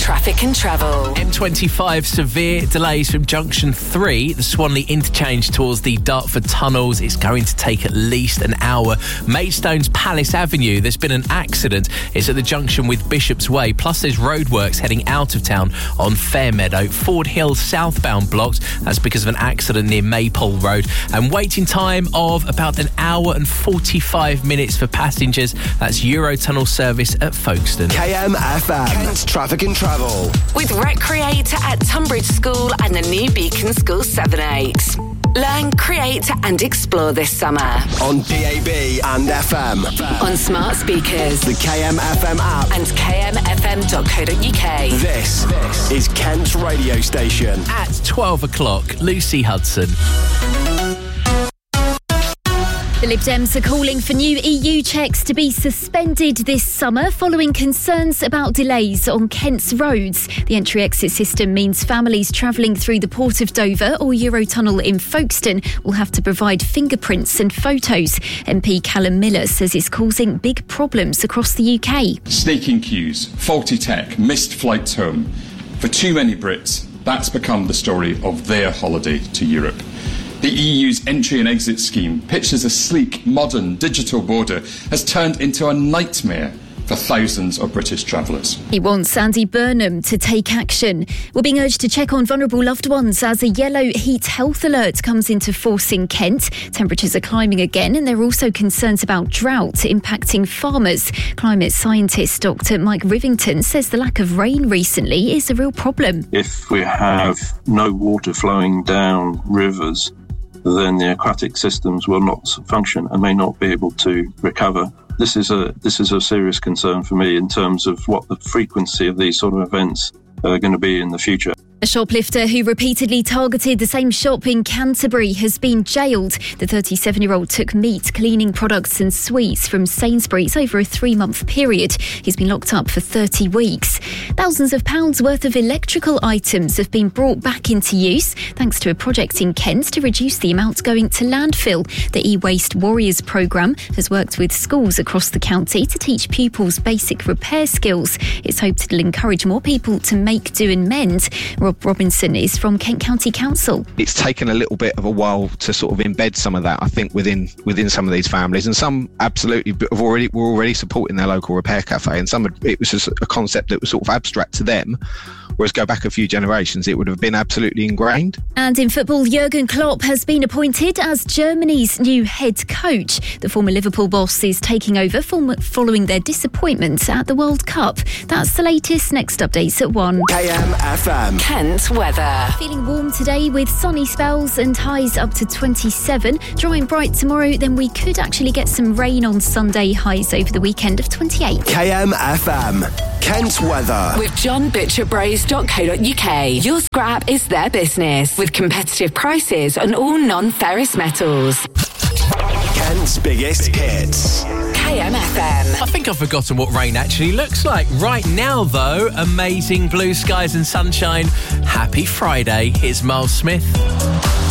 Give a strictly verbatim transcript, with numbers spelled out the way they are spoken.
traffic and travel. M twenty-five, severe delays from Junction three, the Swanley interchange towards the Dartford tunnels. It's going to take at least an hour. Maidstone's Palace Avenue, there's been an accident. It's at the junction with Bishop's Way, plus there's roadworks heading out of town on Fairmeadow. Ford Hill southbound blocked. That's because of an accident near Maypole Road. And waiting time of about an hour and forty-five minutes for passengers. That's Eurotunnel service at Folkestone. K M F M, Kent's traffic and travel. With Recreate at Tunbridge School and the new Beacon School seven eight. Learn, create and explore this summer. On D A B and F M. On smart speakers. The K M F M app. And k m f m dot co dot u k. This, this is Kent's radio station. At twelve o'clock, Lucy Hudson. The Lib Dems are calling for new E U checks to be suspended this summer following concerns about delays on Kent's roads. The entry-exit system means families travelling through the Port of Dover or Eurotunnel in Folkestone will have to provide fingerprints and photos. M P Callum Miller says it's causing big problems across the U K. Snaking queues, faulty tech, missed flights home. For too many Brits, that's become the story of their holiday to Europe. The E U's entry and exit scheme, pitched as a sleek, modern, digital border, has turned into a nightmare for thousands of British travellers. He wants Andy Burnham to take action. We're being urged to check on vulnerable loved ones as a yellow heat health alert comes into force in Kent. Temperatures are climbing again and there are also concerns about drought impacting farmers. Climate scientist Doctor Mike Rivington says the lack of rain recently is a real problem. If we have no water flowing down rivers, then the aquatic systems will not function and may not be able to recover. This is a this is a serious concern for me in terms of what the frequency of these sort of events are going to be in the future. A shoplifter who repeatedly targeted the same shop in Canterbury has been jailed. The thirty-seven-year-old took meat, cleaning products and sweets from Sainsbury's over a three-month period. He's been locked up for thirty weeks. Thousands of pounds worth of electrical items have been brought back into use thanks to a project in Kent to reduce the amount going to landfill. The E-Waste Warriors programme has worked with schools across the county to teach pupils basic repair skills. It's hoped it'll encourage more people to make, do and mend. Rob Robinson is from Kent County Council. It's taken a little bit of a while to sort of embed some of that, I think, within within some of these families, and some absolutely have already were already supporting their local repair cafe, and some it was just a concept that was sort of abstract to them. Whereas go back a few generations, it would have been absolutely ingrained. And in football, Jurgen Klopp has been appointed as Germany's new head coach. The former Liverpool boss is taking over following their disappointment at the World Cup. That's the latest. Next updates at one. K M F M. Kent weather. Feeling warm today with sunny spells and highs up to twenty-seven. Dry and bright tomorrow, then we could actually get some rain on Sunday, highs over the weekend of twenty-eight. K M F M. Kent weather. With john butcher bros dot co dot u k. Your scrap is their business with competitive prices on all non-ferrous metals. Kent's biggest hits. K M F M. I think I've forgotten what rain actually looks like. Right now, though, amazing blue skies and sunshine. Happy Friday. It's Miles Smith.